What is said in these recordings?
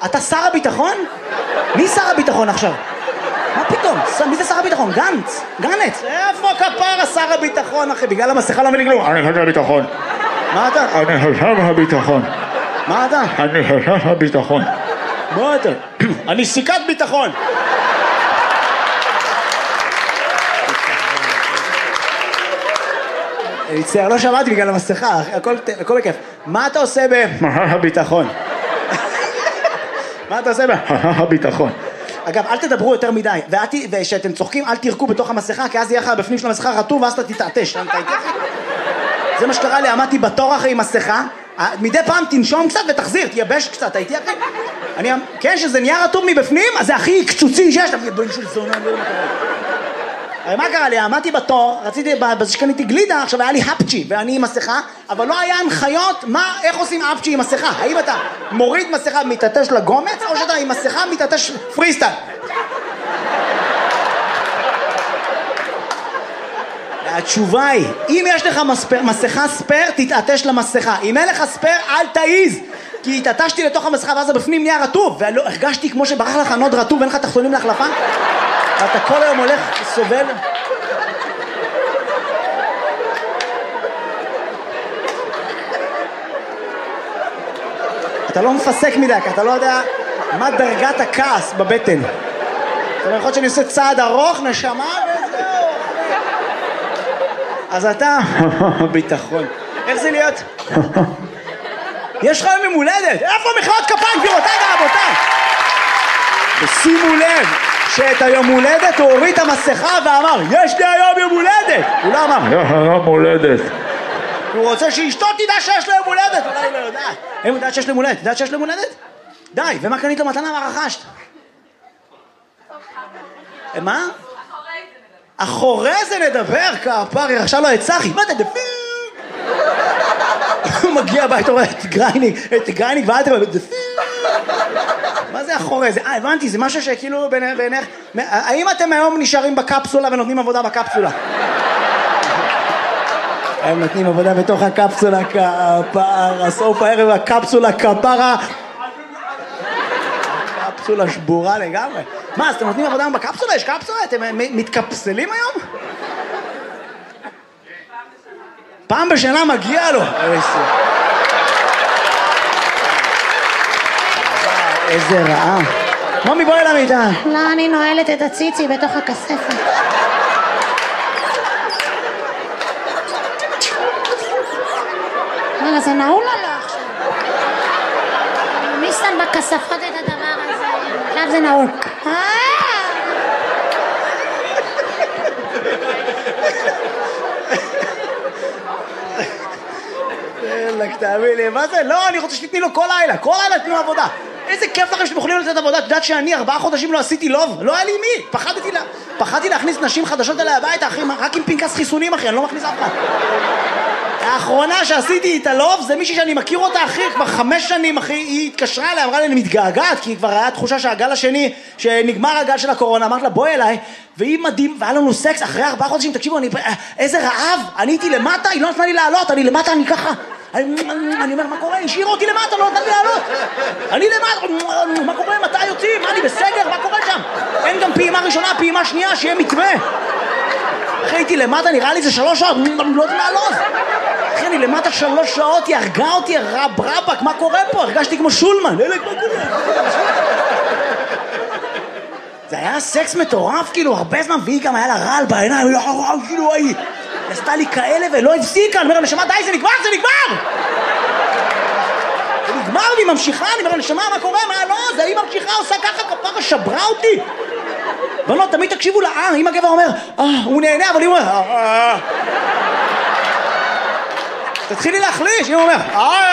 אתה שר הביטחון? מי שר הביטחון עכשיו? מה פתאום? מי זה שר הביטחון? גנץ? גנץ? איפה כפרה שר הביטחון, אחי? בגלל המסכה לא מבין כלום. אני חושב הביטחון. מה אתה? אני חושב הביטחון. מה אתה? אני חושב הביטחון. מה אתה? אני סיכת ביטחון. אני מצטער, לא שמעתי בגלל המסכה, הכל בכיף. מה אתה עושה הביטחון. מה אתה עושה הביטחון. אגב, אל תדברו יותר מדי, ושאתם צוחקים, אל תירקו בתוך המסכה, כי אז יהיה לך בפנים של המסכה רטוב, ואז אתה תתעטש. זה מה שקרה לי, עמדתי בתור אחרי עם מסכה, מדי פעם תנשום קצת ותחזיר, תייבש קצת, הייתי אחרי. כן, שזה נהיה רטוב מבפנים, אז זה הכי קצוצי שיש, אתה בואי נשאול זונה, לא יודע. הרי מה קרה לי? עמדתי בתור, רציתי, בזה שקניתי גלידה, עכשיו היה לי הפצ'י, ואני עם מסכה, אבל לא היה הנחיות, איך עושים הפצ'י עם מסכה? האם אתה מוריד מסכה ומתעטש לגומץ, או שאתה עם מסכה מתעטש פריסטייל? התשובה היא, אם יש לך מסכה ספר, תתעטש למסכה. אם אין לך ספר, אל תעיז. כי התעטשתי לתוך המסכה, ואז בפנים נהיה רטוב, והרגשתי כמו שברח לך נוד רטוב, ואין לך תחתונים להחלפה. אתה כל היום הולך, סובל. אתה לא מפסק מדי, כי אתה לא יודע מה דרגת הכעס בבטן. זאת אומרת, יכול להיות שאני עושה צעד ארוך, נשמה, וזהו. אז אתה... ביטחון. איך זה להיות? יש לך יום הולדת. איפה מחיאות כפיים, גבירותיי ורבותיי? ושימו לב שאת היום הולדת הוא הוריד את המסכה ואמר, יש לי היום יום הולדת. הוא לא אמר, יום הולדת. הוא רוצה שאשתו תדע שיש לו יום הולדת. אולי לא יודעת. הם יודעת שיש לו יום הולדת. יודעת שיש לו יום הולדת? די, ומה קנית לו מתנה? מה רכשת? מה? אחורי זה נדבר, כפרי, רכשה לו את צחי. מה אתה דפיר? הוא מגיע הביתה, הוא רואה את גרייניק ואל תבוא, דפיר. מה זה אחורי זה? הבנתי, זה משהו שכאילו בעיניך... האם אתם היום נשארים בקפסולה ונותנים עבודה בקפסולה? הם נותנים עבודה בתוך הקפסולה, כפרה, סוף הערב הקפסולה, כפרה. קפסולה שבורה לגמרי. מה, אז אתם נותנים עבודה בקפסולה? יש קפסולה? אתם מתקפסלים היום? פעם בשנה מגיע לו. איזה רעה. מומי, בואי למיטה. לא, אני נועלת את הציצי בתוך הכספת. רגע, זה נעול או לא עכשיו? מי שם בכספות את הדבר הזה? עכשיו זה נעול. תאמין לי, מה זה? לא, אני רוצה שתתני לו כל לילה תתנו עבודה. איזה כיף לכם שאתם יכולים לתת עבודה. את יודעת שאני 4 חודשים לא עשיתי לוב? לא היה לי מי. פחדתי להכניס נשים חדשות אליי הביתה, אחי, רק עם פנקס חיסונים, אחי, אני לא מכניס אף אחד. האחרונה שעשיתי את הלוב זה מישהי שאני מכיר אותה, אחי, כבר 5 שנים, אחי, היא התקשרה אליי, אמרה לי, אני מתגעגעת, כי כבר היה תחושה שהגל השני, שנגמר הגל של הקורונה, אמרת לה, בואי אליי, והיא מדהים, והיה לנו סקס אחרי 4 חודשים, תקשיבו, איזה רעב, אני הייתי למטה, היא לא נתנה לי לעלות, אני למטה, אני ככה, אני אומר, מה קורה? השאיר אותי למטה, לא נתן לי לעלות. אני למטה, מה קורה? מתי יוצאים? מה, אני בסגר? מה קורה שם? אין גם פעימה ראשונה, פעימה שנייה, שיהיה מתווה. אחי, הייתי למטה, נראה לי זה 3 שעות, לא יודע לעלות. אחי, אני למטה 3 שעות, היא הרגה אותי, רבק, מה קורה פה? הרגשתי כמו שולמן. מה קורה? זה היה סקס מטורף, כאילו, הרבה זמן, והיא גם היה לה רעל בעיניים, כאילו, היא עשתה לי כאלה ולא הפסיקה, אני אומר, נשמה, די, זה נגמר! זה נגמר, והיא ממשיכה, אני אומר, נשמה, מה קורה? מה, לא, זה היא ממשיכה, עושה ככה, כפרה, שברה אותי. ולא, תמיד תקשיבו לה, אם הגבר אומר, הוא נהנה, אבל היא אומר, תתחילי להחליש, אם הוא אומר,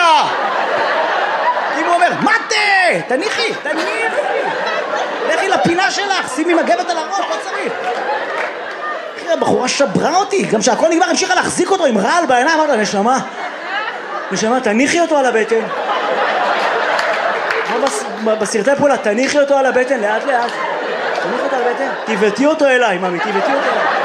אם הוא אומר, מתה, תניחי, לכי לפינה שלך, שימי מגבת על הראש, לא צריך. הבחורה שברה אותי, גם שהכל נגמר, המשיכה להחזיק אותו עם רעל בעיניים, אמרת לה, נשמה, תניחי אותו על הבטן. בסרטי פעולה, תניחי אותו על הבטן, לאט. תניחי אותו על הבטן, תיבטי אותו אליי, ממי, תיבטי אותו אליי.